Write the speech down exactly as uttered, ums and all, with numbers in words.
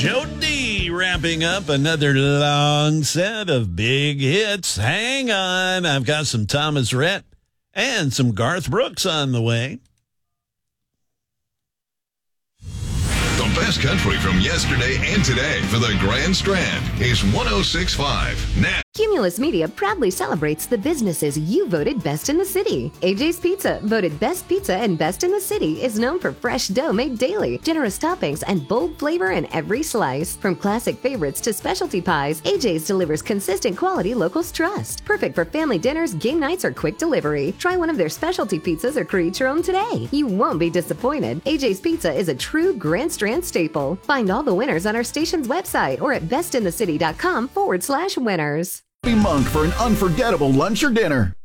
Joe D wrapping up another long set of big hits. Hang on, I've got some Thomas Rhett and some Garth Brooks on the way. The best country from yesterday and today for the Grand Strand is one oh six point five now. Cumulus Media proudly celebrates the businesses you voted best in the city. A J's Pizza, voted best pizza and best in the city, is known for fresh dough made daily, generous toppings, and bold flavor in every slice. From classic favorites to specialty pies, A J's delivers consistent quality locals trust. Perfect for family dinners, game nights, or quick delivery. Try one of their specialty pizzas or create your own today. You won't be disappointed. A J's Pizza is a true Grand Strand staple. Find all the winners on our station's website or at bestinthecity.com forward slash winners. Monk for an unforgettable lunch or dinner.